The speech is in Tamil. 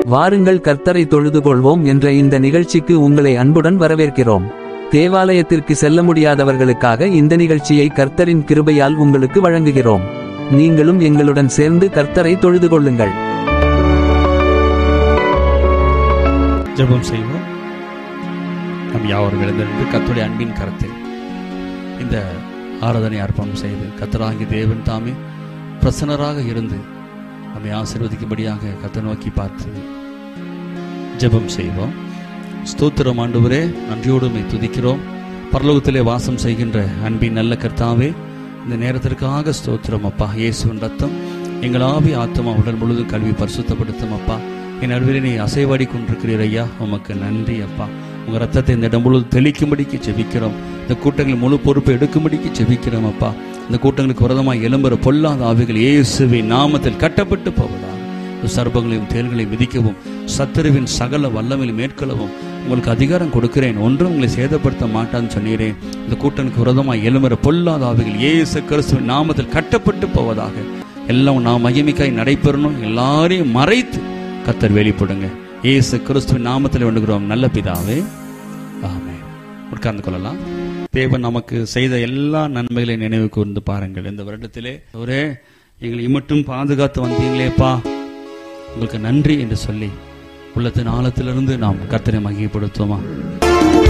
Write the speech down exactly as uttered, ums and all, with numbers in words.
வாருங்கள் கர்த்தரை தொழுது கொள்வோம் என்ற இந்த நிகழ்ச்சிக்கு உங்களை அன்புடன் வரவேற்கிறோம். தேவாலயத்திற்கு செல்ல முடியாதவர்களுக்காக இந்த நிகழ்ச்சியை கர்த்தரின் கிருபையால் உங்களுக்கு வழங்குகிறோம். நீங்களும் எங்களுடன் சேர்ந்து கர்த்தரை தொழுது கொள்ளுங்கள். ஜெபம் செய்வோம். நம் யாவரும் எழுந்திருந்து கர்த்தருடைய அன்பின் கரத்தில் இந்த ஆராதனை அர்ப்பணம் செய்து கர்த்தராகிய தேவன் தாமே பிரசன்னராக இருந்து நம்மை ஆசீர்வதிக்கும்படியாக கர்த்தரை நோக்கி பார்த்து ஜெபம் செய்வோம். ஸ்தோத்திரம் ஆண்டவரே, நன்றியோடு உம்மை துதிக்கிறோம். பரலோகத்திலே வாசம் செய்கின்ற அன்பின் நல்ல கர்த்தாவே, இந்த நேரத்திற்காக ஸ்தோத்திரம் அப்பா. இயேசுவின் ரத்தம் எங்கள் ஆவி ஆத்மா உடல் முழுவதும் கல்வி பரிசுத்தப்படுத்தும் அப்பா. என் நடுவில் நீ அசைவாடி கொண்டிருக்கிறீர் ஐயா, உமக்கு நன்றி அப்பா. உங்கள் ரத்தத்தை இந்த இடம் முழுவதும் தெளிக்கும்படிக்கு ஜெபிக்கிறோம். இந்த கூட்டங்களில் முழு பொறுப்பை எடுக்கும்படிக்கு ஜெபிக்கிறோம் அப்பா. இந்த கூட்டங்களுக்கு விரதமாக எழும்புற பொல்லாத ஆவிகள் இயேசுவின் நாமத்தில் கட்டப்பட்டு போவதாக. சர்ப்பங்களையும் தேள்களையும் மிதிக்கவும் சத்துருவின் சகல வல்லமையில் மேற்கொள்ளவும் உங்களுக்கு அதிகாரம் கொடுக்கிறேன், ஒன்றும் உங்களை சேதப்படுத்த மாட்டான்னு சொன்னீரேன். இந்த கூட்டனுக்கு விரதமாக எழும்புற பொல்லாத ஆவிகள் இயேசு கிறிஸ்துவின் நாமத்தில் கட்டப்பட்டு போவதாக. எல்லாம் நாம் மகிமைக்காய் நடைபெறணும். எல்லாரையும் மறைத்து கர்த்தர் வெளிப்படுங்க. இயேசு கிறிஸ்துவின் நாமத்தில் வேண்டுகிறோம் நல்ல பிதாவே, ஆமென். உட்கார்ந்து கொள்ளலாம். தேவன் நமக்கு செய்த எல்லா நன்மைகளையும் நினைவு கூர்ந்து பாருங்கள். இந்த வருடத்திலே ஒரே எங்களை இம்மட்டும் பாதுகாத்து வந்தீங்களேப்பா, உங்களுக்கு நன்றி என்று சொல்லி உள்ளத்தின் ஆழத்திலிருந்து நாம் கர்த்தரை மகிமைப்படுத்துவோமா?